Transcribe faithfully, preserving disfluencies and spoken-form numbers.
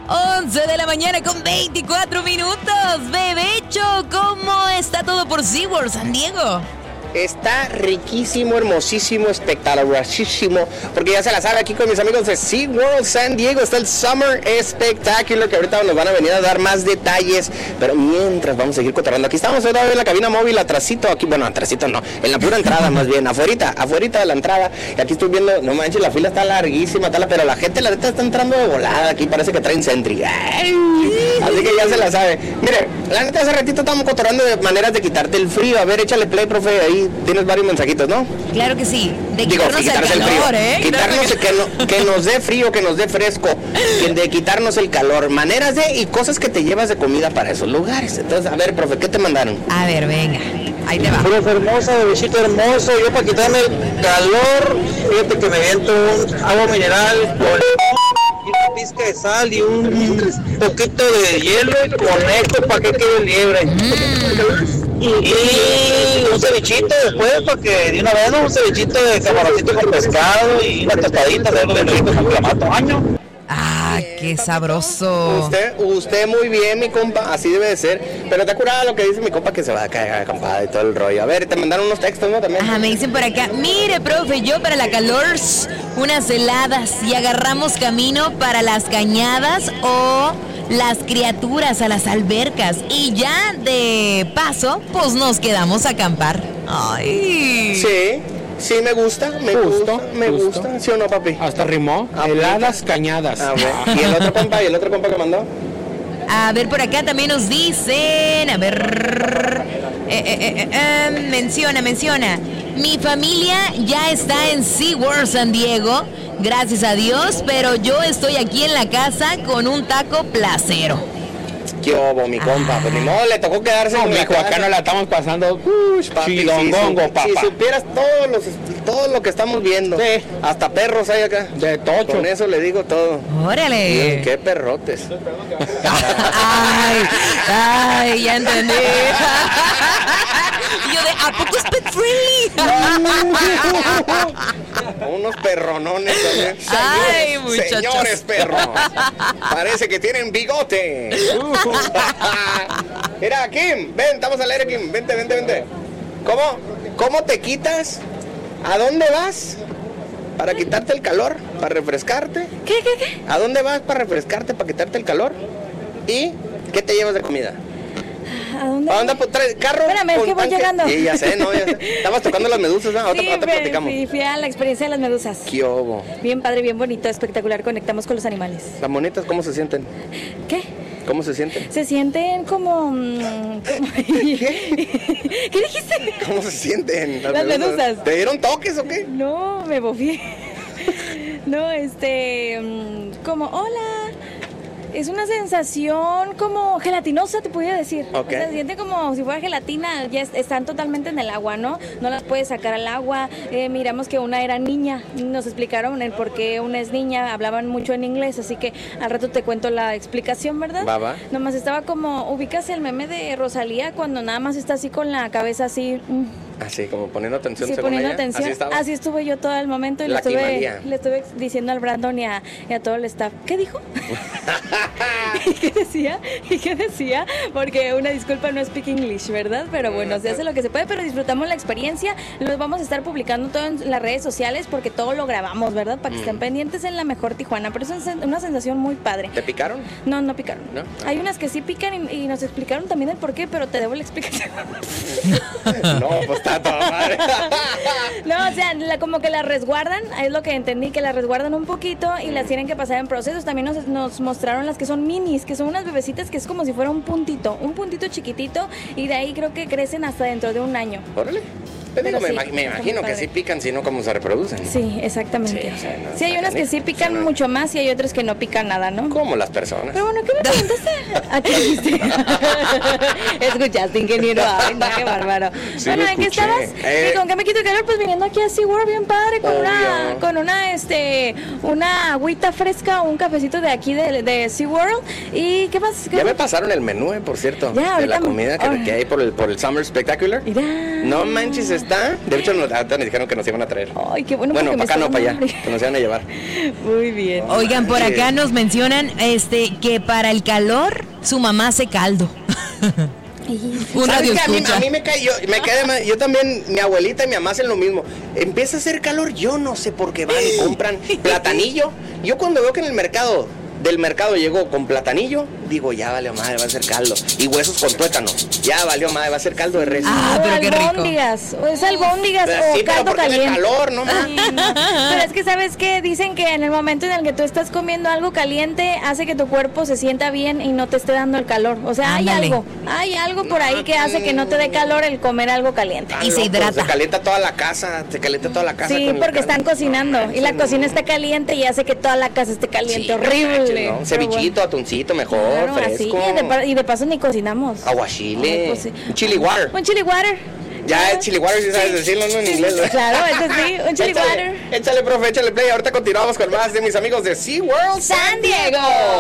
once de la mañana con veinticuatro minutos. Bebecho, ¿cómo está todo por SeaWorld San Diego? Está riquísimo, hermosísimo, espectacularísimo, porque ya se la sabe aquí con mis amigos de SeaWorld San Diego. Está el Summer Spectacular, que ahorita nos van a venir a dar más detalles, pero mientras vamos a seguir cotorreando. Aquí estamos todavía en la cabina móvil, atrasito, aquí, bueno, atrasito no, en la pura entrada más bien, afuerita, afuerita de la entrada, y aquí estoy viendo, no manches, la fila está larguísima, está la, pero la gente, la neta, está entrando de volada, aquí parece que traen Sentry. Ay, así que ya se la sabe. Mire, la neta, hace ratito estamos cotorreando de maneras de quitarte el frío. A ver, échale play, profe, ahí tienes varios mensajitos, ¿no? Claro que sí. De Digo, quitarnos, quitarnos el calor, el frío, ¿eh? quitarnos el, que, no, que nos dé frío, que nos dé fresco, que de quitarnos el calor, maneras de y cosas que te llevas de comida para esos lugares. Entonces, a ver, profe, ¿qué te mandaron? A ver, venga, ahí te va. Profe hermosa, bebecito hermoso, yo para quitarme el calor, fíjate que me viento un agua mineral con una pizca de sal y un poquito de hielo y con esto para que quede liebre. Mm. Y un cevichito después, para que de una vez, ¿no? Un cevichito de camaroncito con pescado y una tostadita de algo rico con clamato año. Ah, qué sabroso. Usted, usted muy bien, mi compa, así debe de ser. Pero está curada lo que dice mi compa, que se va a caer acampada y todo el rollo. A ver, te mandaron unos textos, ¿no? También. Ajá, me dicen por acá, mire, profe, yo para la calor, unas heladas y agarramos camino para las cañadas o las criaturas a las albercas. Y ya de paso, pues nos quedamos a acampar. Ay. Sí. Sí, me gusta, me Justo, gusta, me justo. gusta, ¿sí o no, papi? Hasta rimó. Ah, Heladas cañadas. A ver, ¿y el otro compa? ¿Y el otro compa que mandó? A ver, por acá también nos dicen, a ver, eh, eh, eh, eh, menciona, menciona, mi familia ya está en SeaWorld San Diego, gracias a Dios, pero yo estoy aquí en la casa con un taco placero. ¿Qué obo, mi compa? Ah. Pues ni modo, le tocó quedarse No, en la mijo, acá casa. no la estamos pasando. Uy, Papi, chilongongo, si, su- papá. si supieras todos los, todo lo que estamos viendo, Sí. hasta perros hay acá. De tocho. Con eso le digo todo. Órale. Qué perrotes. Ay, ay, ya entendí. Y yo de, ¿a poco es pet friendly? Unos perronones también. Ay, Señores, muchachos. señores perros. Parece que tienen bigote. Mira, Kim, ven, estamos al aire, Kim. Vente, vente, vente. ¿Cómo? ¿Cómo te quitas? ¿A dónde vas? ¿Para quitarte el calor? ¿Para refrescarte? ¿Qué, qué, qué? ¿A dónde vas para refrescarte, para quitarte el calor? ¿Y qué te llevas de comida? ¿A dónde? ¿A dónde pues, traes carro? Espérame, es con que voy tanque? llegando. Sí, ya sé, no, ya sé. Estabas tocando las medusas, ¿no? Ahorita, Sí, ahorita fui- platicamos. fui, fui a la experiencia de las medusas. ¿Qué obo? Bien padre, bien bonito, espectacular. Conectamos con los animales. ¿Las monitas cómo se sienten? ¿Qué? ¿Cómo se sienten? Se sienten como... mm, como- ¿Qué dijiste? ¿Cómo se sienten Las medusas. ¿Te dieron toques o qué? No, me bofié. No, este... mm, como, hola. Es una sensación como gelatinosa, te podría decir. Ok. O sea, se siente como si fuera gelatina. Ya es- están totalmente en el agua, ¿no? No las puedes sacar al agua. Eh, miramos que una era niña. Nos explicaron el por qué una es niña. Hablaban mucho en inglés, así que al rato te cuento la explicación, ¿verdad? Va, va. Nomás estaba como, ubicas el meme de Rosalía cuando nada más está así con la cabeza así... mm, Así, como poniendo atención Sí, según poniendo ella. atención. Así estaba. Así estuve yo todo el momento y le La estuve, Quimalía. le estuve diciendo al Brandon y a, y a todo el staff. ¿Qué dijo? ¿Y qué decía? ¿Y qué decía? Porque una disculpa, no speak English, ¿verdad? Pero bueno, se hace lo que se puede, pero disfrutamos la experiencia. Lo vamos a estar publicando todo en las redes sociales porque todo lo grabamos, ¿verdad? Para que estén pendientes en la mejor Tijuana. Pero eso es una sensación muy padre. ¿Te picaron? No, no picaron. ¿No? Hay unas que sí pican y, y nos explicaron también el por qué, pero te debo la explicación. No, pues está toda madre. No, o sea, la- como que las resguardan, es lo que entendí, que las resguardan un poquito y las tienen que pasar en procesos. También nos, nos mostraron las que son minis, que son unas bebecitas que es como si fuera un puntito, un puntito chiquitito y de ahí creo que crecen hasta dentro de un año. Órale. Te digo, Pero me, sí, ima- me está imagino muy que padre. sí pican, si no, ¿cómo se reproducen? Sí, exactamente. Sí, o sea, no, Sí, hay está unas que canijo. sí pican O sea, no. mucho más y hay otras que no pican nada, ¿no? Como las personas. Pero bueno, ¿qué me preguntaste? ¿A qué dijiste? ¿Escuchaste, ingeniero? Ay, no, qué bárbaro. Sí, bueno, lo ¿en qué escuché. estabas? Eh. ¿Y con qué me quito el calor? Pues viniendo aquí a SeaWorld bien padre, con Obvio. una, con una, este, una agüita fresca o un cafecito de aquí de, de SeaWorld. ¿Y qué más? ¿Qué Ya me más? pasaron el menú, eh, por cierto, Ya, de ahorita la me- comida que, ahora. que hay por el, por el Summer Spectacular. Mira. No manches, está ¿Neta? De hecho, nos, ahorita nos dijeron que nos iban a traer. Ay, qué bueno. Bueno, porque para acá me no, está para allá, dando hambre. que nos iban a llevar. Muy bien. Oigan, por acá nos mencionan este que para el calor su mamá hace caldo. Un ¿Sabes radio qué? A mí, escucha. a mí me cae, yo, me cae de ma- yo también, mi abuelita y mi mamá hacen lo mismo. Empieza a hacer calor, yo no sé por qué van y compran platanillo. Yo cuando veo que en el mercado, del mercado llegó con platanillo, digo, ya valió madre, va a ser caldo. Y huesos con tuétano, ya valió madre, va a ser caldo de res. Ah, pero qué rico. albóndigas, o es albóndigas Pero o sí, pero caldo porque en el caliente. calor, no mames. Ay, no. Pero es que sabes que dicen que en el momento en el que tú estás comiendo algo caliente hace que tu cuerpo se sienta bien y no te esté dando el calor. O sea, hay Ándale. algo, hay algo por ahí que hace que no te dé calor el comer algo caliente. Tan Y se loco, hidrata. Se calienta toda la casa, se calienta toda la casa. Sí, con el porque caldo. están cocinando y la cocina está caliente y hace que toda la casa esté caliente, Sí, horrible. manches, ¿no? Pero Cevichito, bueno. atuncito, mejor, Claro, así, fresco. y, de, pa- y de paso ni cocinamos. Aguachile, Ay, pues sí. un chili water. Un chili water. Ya el chili water sí sabes decirlo, ¿no? En inglés. ¿verdad? Claro, ese sí, un chili Échale, water. échale, profe, échale play. Ahorita continuamos con más de mis amigos de SeaWorld San Diego.